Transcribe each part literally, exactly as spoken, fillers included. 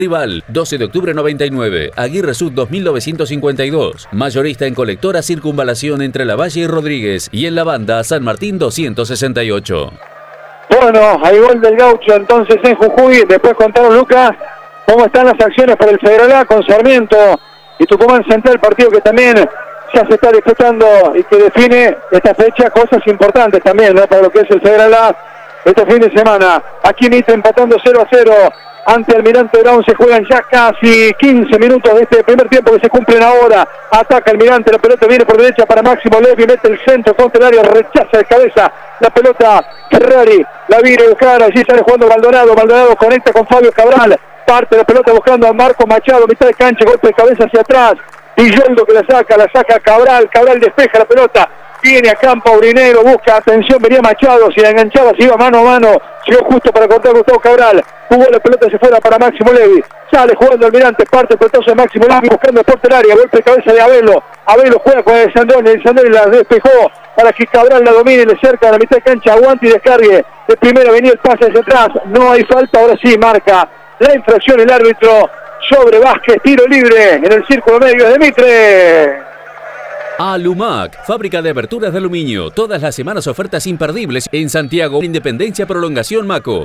Rival, doce de octubre noventa y nueve, Aguirre Sud dos mil novecientos cincuenta y dos. Mayorista en colectora Circunvalación entre Lavalle y Rodríguez y en la banda San Martín doscientos sesenta y ocho. Bueno, hay gol del Gaucho entonces en Jujuy. Después contaron, Lucas, cómo están las acciones para el Federal A con Sarmiento y Tucumán Central, partido que también ya se está disputando y que define esta fecha cosas importantes también, ¿no?, para lo que es el Federal A este fin de semana. Aquí Mitre empatando cero a cero ante Almirante Brown. Se juegan ya casi quince minutos de este primer tiempo que se cumplen ahora. Ataca Almirante, la pelota viene por derecha para Máximo Levi, mete el centro contra el área, rechaza de cabeza la pelota Ferrari, la viene a buscar, allí sale jugando Maldonado, Maldonado conecta con Fabio Cabral, parte la pelota buscando a Marco Machado, mitad de cancha, golpe de cabeza hacia atrás, Villoldo que la saca, la saca Cabral, Cabral despeja la pelota, viene a campo Aurinero, busca atención, venía Machado, si la enganchaba, se iba mano a mano, llegó justo para cortar Gustavo Cabral, jugó la pelota hacia fuera para Máximo Levi, sale jugando Almirante, parte el pelotazo de Máximo Levi, buscando el portero área, golpe de cabeza de Abelo, Abelo juega con el Sandoni, el Sandoni la despejó para que Cabral la domine, le cerca a la mitad de cancha, aguante y descargue, de primera venía el pase hacia atrás, no hay falta, ahora sí marca la infracción el árbitro sobre Vázquez, tiro libre en el círculo medio de Mitre. Alumac, fábrica de aberturas de aluminio. Todas las semanas ofertas imperdibles en Santiago, Independencia, Prolongación, Maco.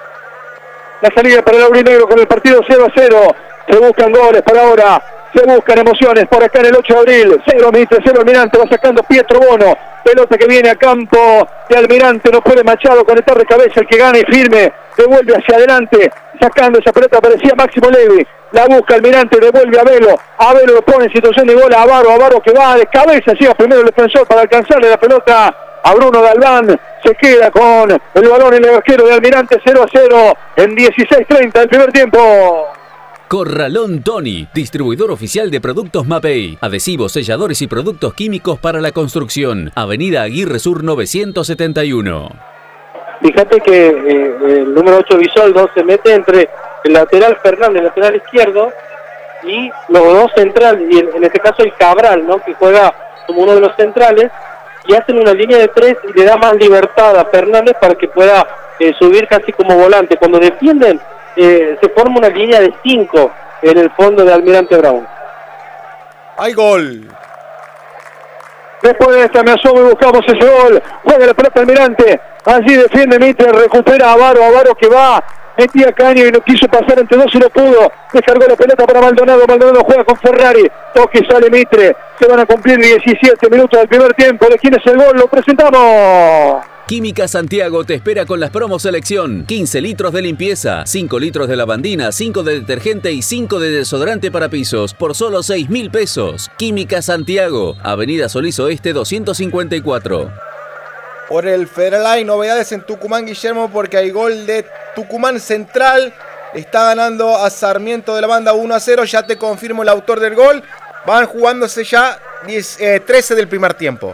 La salida para el aurinegro con el partido cero a cero. Se buscan goles para ahora. Se buscan emociones por acá en el ocho de abril. cero Mitre, cero Almirante. Va sacando Pietro Bono. Pelota que viene a campo de Almirante. No puede Machado conectar de cabeza. El que gana y firme. Devuelve hacia adelante. Sacando esa pelota parecía Máximo Levi. La busca Almirante, devuelve a Abelo. Abelo lo pone en situación de gol a Avaro. Avaro que va de cabeza. Llega primero el defensor para alcanzarle la pelota a Bruno Galván. Se queda con el balón en el arquero de Almirante. cero a cero en dieciséis treinta del primer tiempo. Corralón Tony, distribuidor oficial de productos Mapei, adhesivos, selladores y productos químicos para la construcción. Avenida Aguirre Sur novecientos setenta y uno. Fíjate que eh, el número ocho Villoldo se mete entre el lateral Fernández, el lateral izquierdo, y los dos centrales, y en, en este caso el Cabral, ¿no?, que juega como uno de los centrales, y hacen una línea de tres y le da más libertad a Fernández para que pueda eh, subir casi como volante. Cuando defienden, eh, se forma una línea de cinco en el fondo de Almirante Brown. ¡Hay gol! Después de esta me asomo y buscamos ese gol. Juega la pelota Almirante. Allí defiende Mitre, recupera a Avaro. Avaro que va, metía caño y no quiso pasar entre dos y no pudo. Descargó la pelota para Maldonado. Maldonado juega con Ferrari. Toque y sale Mitre. Se van a cumplir diecisiete minutos del primer tiempo. ¿De quién es el gol? Lo presentamos. Química Santiago te espera con las promos selección. quince litros de limpieza, cinco litros de lavandina, cinco de detergente y cinco de desodorante para pisos por solo seis mil pesos. Química Santiago, Avenida Solís Oeste doscientos cincuenta y cuatro. Por el Federal hay novedades en Tucumán, Guillermo, porque hay gol de Tucumán Central. Está ganando a Sarmiento de la banda uno a cero. Ya te confirmo el autor del gol. Van jugándose ya diez, eh, trece del primer tiempo.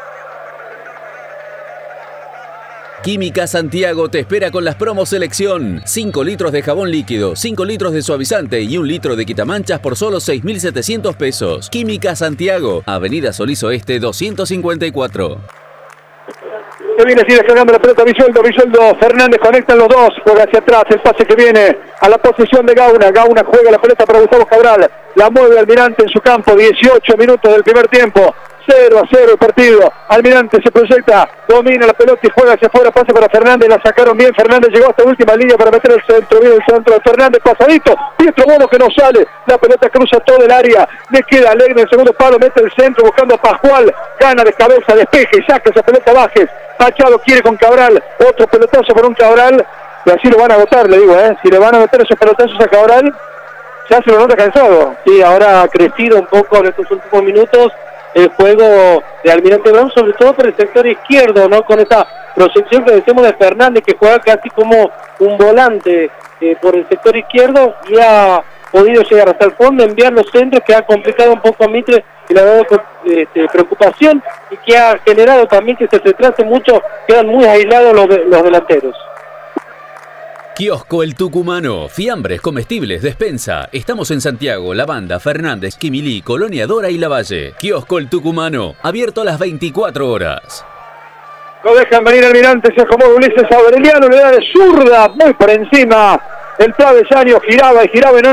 Química Santiago te espera con las promos selección. cinco litros de jabón líquido, cinco litros de suavizante y un litro de quitamanchas por solo seis mil setecientos pesos. Química Santiago, Avenida Solís Oeste doscientos cincuenta y cuatro. Se viene así descargando la pelota Villoldo, Villoldo, Fernández, conectan los dos, juega hacia atrás, el pase que viene a la posición de Gauna, Gauna juega la pelota para Gustavo Cabral, la mueve Almirante en su campo, dieciocho minutos del primer tiempo, cero a cero el partido, Almirante se proyecta, domina la pelota y juega hacia afuera, pase para Fernández, la sacaron bien, Fernández llegó hasta última línea para meter el centro, viene el centro de Fernández, pasadito, Pietro Bono que no sale, la pelota cruza todo el área, le queda alegre en el segundo palo, mete el centro buscando a Pascual, gana de cabeza, despeje y saca esa pelota Vázquez. Machado quiere con Cabral, otro pelotazo por un Cabral, y así lo van a agotar, le digo, ¿eh? Si le van a meter esos pelotazos a Cabral, ya se lo nota cansado. Sí, ahora ha crecido un poco en estos últimos minutos el juego de Almirante Brown, sobre todo por el sector izquierdo, ¿no? Con esa proyección que decimos de Fernández, que juega casi como un volante eh, por el sector izquierdo, y ha podido llegar hasta el fondo, enviar los centros, que ha complicado un poco a Mitre y le ha dado este, preocupación, y que ha generado también que se retrase mucho, quedan muy aislados los, de, los delanteros. Kiosco El Tucumano, fiambres, comestibles, despensa. Estamos en Santiago, La Banda, Fernández, Quimilí, Colonia Dora y Lavalle. Kiosco El Tucumano, abierto a las veinticuatro horas. Lo dejan venir Almirante, se acomoda Ulises Aureliano, le da de zurda, muy por encima el travesaño giraba y giraba y no